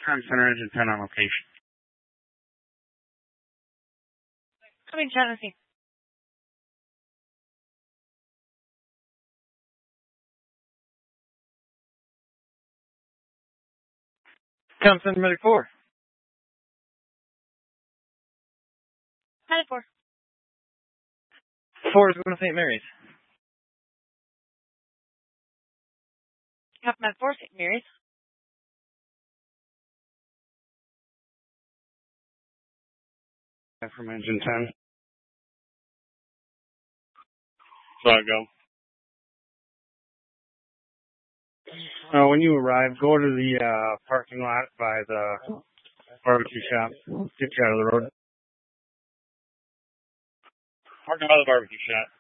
on Center Engine 10 on location. Coming, Tennessee. Center Medic 4. Medic 4. 4 is going to St. Mary's. Copy, Medic 4, St. Mary's. From Engine 10. So I go. When you arrive, go to the parking lot by the barbecue shop. Get you out of the road. Parking by the barbecue shop.